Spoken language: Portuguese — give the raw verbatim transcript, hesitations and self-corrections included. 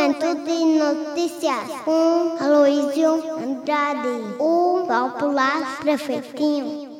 Juventude Notícias com Aloysio Andrade, o popular prefeitinho.